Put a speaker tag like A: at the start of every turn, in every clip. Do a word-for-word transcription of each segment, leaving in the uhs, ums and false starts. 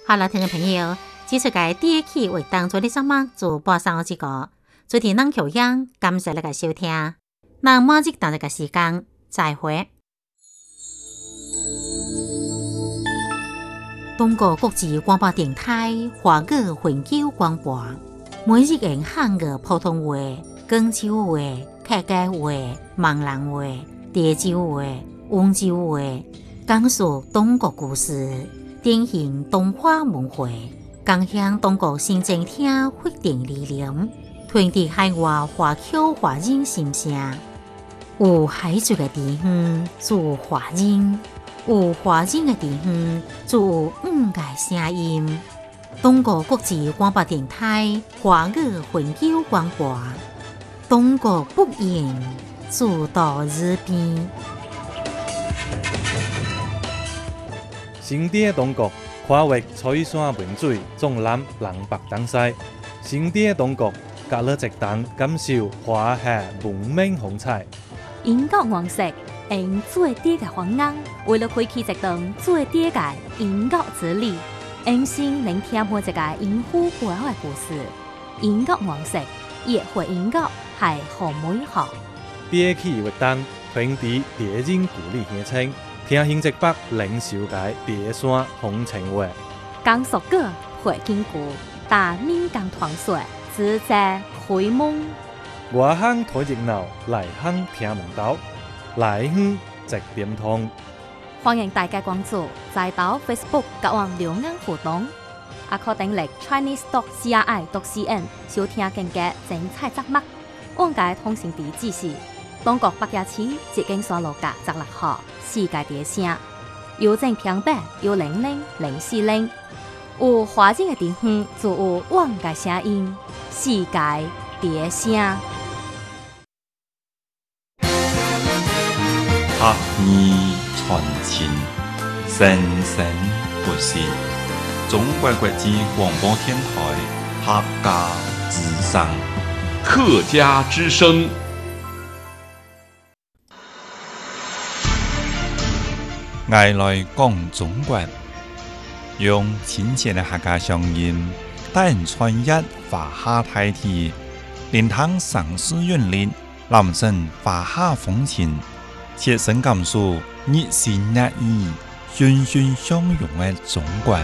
A: 好了，听众朋友，这次嘅第一期为当做你上网做播送这个，主题能求样，感谢你嘅收听。那马上到这个时间，再会。中國國際廣播電台華語環球廣播，每日用漢語普通話、廣州話、客家話、閩南話、潮州話、溫州話，講述中國故事，典型東華文化，講向中國新政廳發展理念，傳遞海外華僑華人心聲。有海族嘅地方做華人。有華人嘅地方，就有五個聲音。中國國際廣播電台華語環球廣播，中國北瀛，主到日邊。
B: 新地嘅中國跨越彩山文水，縱覽南北東西。新地嘅中國隔了直檔，感受華夏文明風采。
C: 英國黃色。用最低嘅方案，為了開啟一段最低嘅音樂之旅，用心聆聽每一個音符背後嘅故事。音樂模式，約會音樂係好美好。
B: 第一期活動傳遞電影故事鄉情，聽新一北領袖嘅第山風情話。
C: 講述過會經過，但民間傳說只在開夢。
B: 外鄉睇熱鬧，內鄉聽門道。來鄉直點通，
C: 歡迎大家關注，再到 Facebook 甲我留言互動，也可登錄 Chinese dot C R I dot C N 收聽更加精彩節目。往屆通訊地址是中國北野市捷徑山路甲十六號世界地城，郵政平板有零零零四零。有華人嘅地方就有往屆聲音，世界地城。
D: 客語傳情，生生不息。中國國際廣播電台客家之聲，客家之聲。我來講中國，用親切的客家聲音，帶人穿越華夏大地，聆聽城市韻律，攬身華夏風情。切身感受熱情熱意、欣欣相融的中國。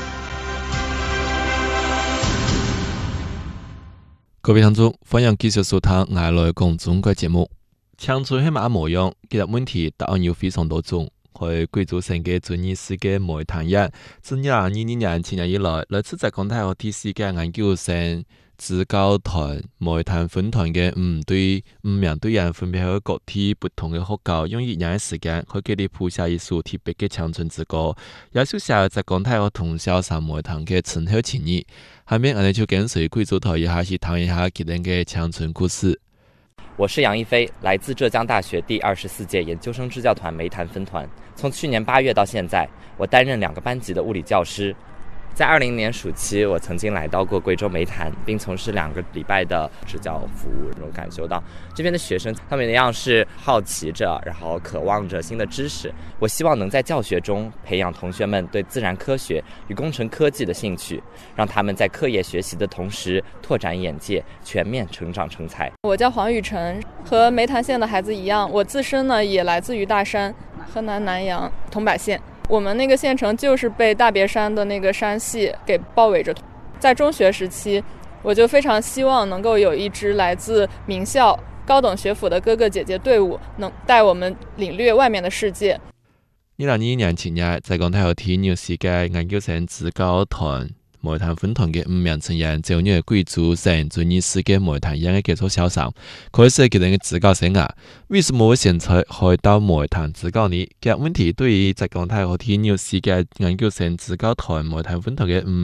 E: 各位聽眾，歡迎繼續收聽《我來講中國》節目。青春係乜模樣？其實問題答案有非常多種。喺貴州省嘅遵義市嘅梅潭縣，自二零二二年七年以來，來自浙江大學第四屆研究生指教團梅潭分團嘅五隊五名隊員分別喺各地不同嘅學校，用一年嘅時間去建立譜寫一首特別嘅青春之歌，也書寫浙江大學同校生梅潭嘅春秋情誼。下面我哋就跟隨貴州台一下去談一下佢哋嘅青春故事。
F: 我是楊一飛，來自浙江大學第二十四屆研究生支教團梅潭分團。從去年八月到現在，我擔任兩個班級的物理教師。在二零年暑期，我曾經來到過貴州梅潭，並從事兩個禮拜的支教服務。我感受到這邊的學生，他們一樣是好奇着，然後渴望着新的知識。我希望能在教學中培養同學們對自然科學與工程科技的興趣，讓他們在課業學習的同時拓展眼界，全面成長成才。
G: 我叫黃雨辰，和梅潭縣的孩子一樣，我自身呢也來自於大山，河南南陽桐柏縣。我們那個縣城就是被大別山的那個山系給包圍着。在中學時期，我就非常希望能夠有一支來自名校高等學府的哥哥姐姐隊伍，能帶我們領略外面的世界。
E: 二零二二年前日，浙江大學體育世界研究生指教團梅潭分團嘅五名成員就入貴州省遵義市嘅梅潭縣嘅傑出校生，佢係佢哋嘅指教生涯。為什麼會選擇去到梅潭指教呢？其實問題對於浙江大學體育世界研究生指教團梅潭分團嘅五